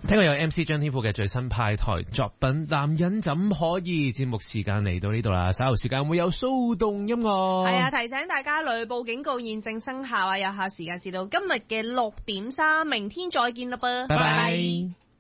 聽過有 MC 張天賦嘅最新派台作品《男人怎可以》。節目時間嚟到呢度啦，稍後時間會有騷動音樂。 係啊，提醒大家雷暴警告現正生效啊！有效時間至到今日嘅6:03，明天再見啦噃， 拜拜。